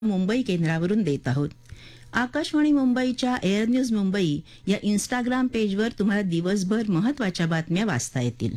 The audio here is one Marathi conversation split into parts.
मुंबई केंद्रावरून देत आहोत. आकाशवाणी मुंबईच्या एअर न्यूज मुंबई या इंस्टाग्राम पेजवर तुम्हाला दिवसभर महत्त्वाच्या बातम्या वाचता येतील.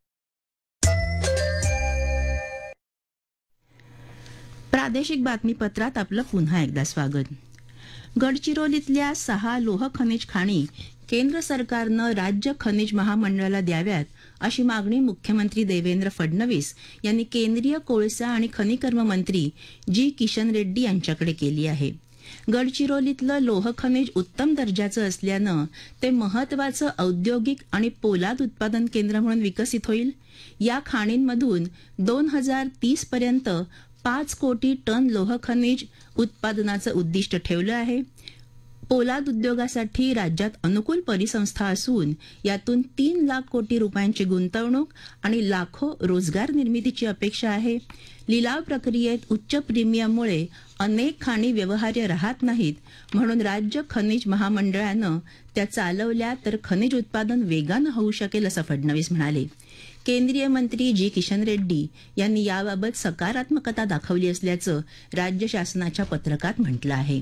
प्रादेशिक बातमीपत्रात आपलं पुन्हा एकदा स्वागत. गडचिरोलीतल्या 6 लोह खनिज खाणी केंद्र सरकारनं राज्य खनिज महामंडळाला द्याव्यात अशी मागणी मुख्यमंत्री देवेंद्र फडणवीस यांनी केंद्रीय कोळसा आणि खनिकर्म मंत्री जी किशन रेड्डी यांच्याकडे केली आहे. गडचिरोलीतलं लोह खनिज उत्तम दर्जाचं असल्यानं ते महत्त्वाचं औद्योगिक आणि पोलाद उत्पादन केंद्र म्हणून विकसित होईल. या खाणींमधून 2030 पर्यंत 5 कोटी टन लोह खनिज उत्पादनाचं उद्दिष्ट ठेवलं आहे. पोलाद उद्योगासाठी राज्यात अनुकूल परिसंस्था असून यातून 3 लाख कोटी रुपयांची गुंतवणूक आणि लाखो रोजगार निर्मितीची अपेक्षा आहे. लिलाव प्रक्रियेत उच्च प्रीमियममुळे अनेक खाणी व्यवहार्य राहत नाहीत, म्हणून राज्य खनिज महामंडळानं त्या चालवल्या तर खनिज उत्पादन वेगानं होऊ शकेल असं फडणवीस म्हणाले. केंद्रीय मंत्री जी किशन रेड्डी यांनी याबाबत सकारात्मकता दाखवली असल्याचं राज्य शासनाच्या पत्रकात म्हटलं आहे.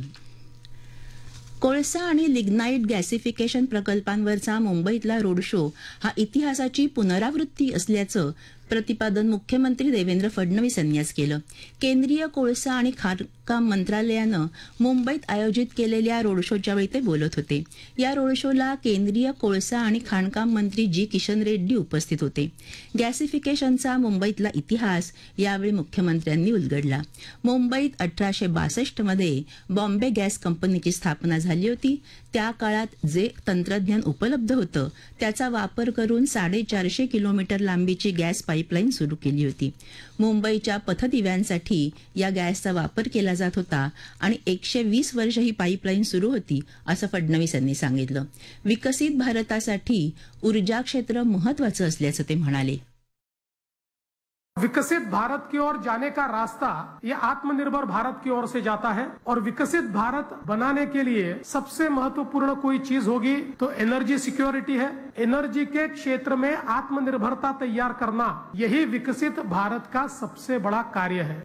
कोळसा आणि लिग्नाईट गॅसिफिकेशन प्रकल्पांवरचा मुंबईतला रोड शो हा इतिहासाची पुनरावृत्ती असल्याचं प्रतिपादन मुख्यमंत्री देवेंद्र फडणवीस यांनी आज केलं. केंद्रीय कोळसा आणि खाणकाम मंत्रालयानं मुंबईत आयोजित केलेल्या रोड शोच्या वेळी ते बोलत होते. या रोड शोला केंद्रीय कोळसा आणि खाणकाम मंत्री जी किशन रेड्डी उपस्थित होते. गॅसिफिकेशनचा मुंबईतला इतिहास यावेळी मुख्यमंत्र्यांनी उलगडला. मुंबईत 1862 मध्ये बॉम्बे गॅस कंपनीची स्थापना झाली होती. त्या काळात जे तंत्रज्ञान उपलब्ध होतं त्याचा वापर करून 450 किलोमीटर लांबीची गॅस पाईपलाईन सुरू केली होती. मुंबईच्या पथदिव्यांसाठी या गॅसचा वापर केला जात होता आणि 120 वर्ष ही पाईपलाईन सुरू होती असं फडणवीस यांनी सांगितलं. विकसित भारतासाठी ऊर्जा क्षेत्र महत्त्वाचं असल्याचं ते म्हणाले. विकसित भारत की ओर जाने का रास्ता ये आत्मनिर्भर भारत की ओर से जाता है और विकसित भारत बनाने के लिए सबसे महत्वपूर्ण कोई चीज होगी तो एनर्जी सिक्योरिटी है. एनर्जी के क्षेत्र में आत्मनिर्भरता तैयार करना यही विकसित भारत का सबसे बड़ा कार्य है.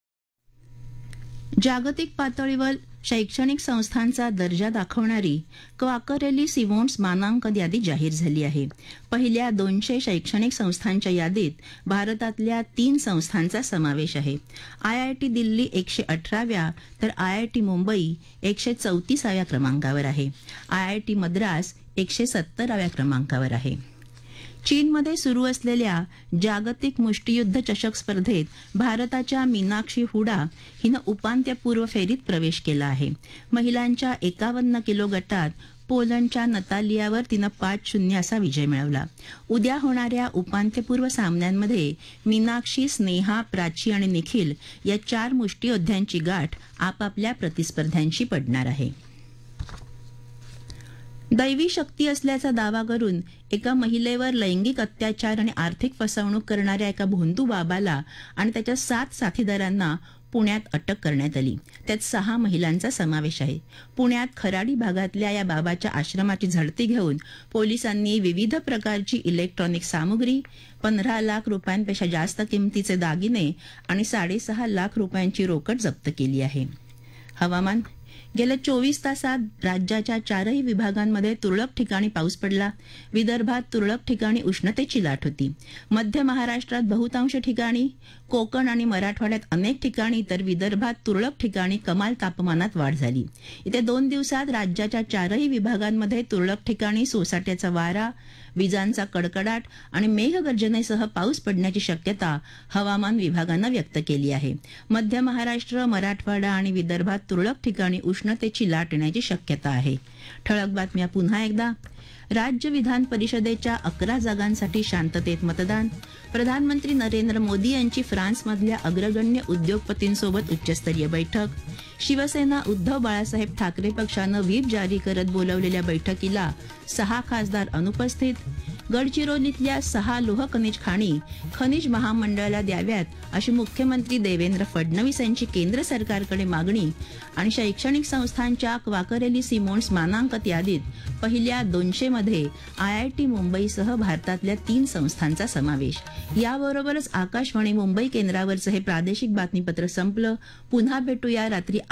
जागतिक पातळीवर शैक्षणिक संस्थांचा दर्जा दाखवणारी क्वाकरेली सिमोन्स मानांकन यादी जाहीर झाली आहे. पहिल्या 200 शैक्षणिक संस्थांच्या यादीत भारतातल्या 3 संस्थांचा समावेश आहे. IIT दिल्ली 118व्या तर IIT मुंबई 134व्या क्रमांकावर आहे. IIT मद्रास 170व्या क्रमांकावर आहे. चीनमध्ये सुरू असलेल्या जागतिक मुष्टियुद्ध चषक स्पर्धेत भारताच्या मीनाक्षी हुडा हिनं उपांत्यपूर्व फेरीत प्रवेश केला आहे. महिलांच्या 51 किलो गटात पोलंडच्या नतालियावर तिनं 5-0 असा विजय मिळवला. उद्या होणाऱ्या उपांत्यपूर्व सामन्यांमध्ये मीनाक्षी, स्नेहा, प्राची आणि निखिल या 4 मुष्टियोद्ध्यांची गाठ आपापल्या प्रतिस्पर्ध्यांशी पडणार आहे. दैवी शक्ती असल्याचा दावा करून एका महिलेवर लैंगिक अत्याचार आणि आर्थिक फसवणूक करणाऱ्या एका भोंदू बाबाला आणि त्याच्या 7 साथीदारांना पुण्यात अटक करण्यात आली. त्यात 6 महिलांचा समावेश आहे. पुण्यात खराडी भागातल्या या बाबाच्या आश्रमाची झडती घेऊन पोलिसांनी विविध प्रकारची इलेक्ट्रॉनिक सामुग्री, 15 लाख रुपयांपेक्षा जास्त किमतीचे दागिने आणि 6.5 लाख रुपयांची रोकड जप्त केली आहे. हवामान. गेल्या 24 तासात राज्याच्या 4ही विभागांमध्ये तुरळक ठिकाणी पाऊस पडला. विदर्भात तुरळक ठिकाणी उष्णतेची लाट होती. मध्य महाराष्ट्रात बहुतांश ठिकाणी, कोकण आणि मराठवाड्यात अनेक ठिकाणी तर विदर्भात तुरळक ठिकाणी कमाल तापमानात वाढ झाली. येत्या 2 दिवसात राज्याच्या 4ही विभागांमध्ये तुरळक ठिकाणी सोसाट्याचा वारा, विजांचा कडकडाट आणि मेघगर्जनेसह पाऊस पडण्याची शक्यता हवामान विभागानं व्यक्त केली आहे. मध्य महाराष्ट्र, मराठवाडा आणि विदर्भात तुरळक ठिकाणी उष्णतेची लाट येण्याची शक्यता आहे. ठळक बातम्या पुन्हा एकदा. राज्य विधान परिषदेच्या 11 जागांसाठी शांततेत मतदान. प्रधानमंत्री नरेंद्र मोदी यांची फ्रान्समधल्या अग्रगण्य उद्योगपतींसोबत उच्चस्तरीय बैठक. शिवसेना उद्धव बाळासाहेब ठाकरे पक्षानं व्हीप जारी करत बोलावलेल्या बैठकीला 6 खासदार अनुपस्थित. गडचिरोलीतल्या 6 लोह खनिज खाणी खनिज महामंडळाला द्याव्यात अशी मुख्यमंत्री देवेंद्र फडणवीस यांची केंद्र सरकारकडे मागणी. आणि शैक्षणिक संस्थांच्या क्वाकरेली सिमोन्स मानांकन यादीत पहिल्या 200 मध्ये IIT मुंबईसह भारतातल्या 3 संस्थांचा समावेश. याबरोबरच आकाशवाणी मुंबई केंद्रावरचं हे प्रादेशिक बातमीपत्र संपलं. पुन्हा भेटूया रात्री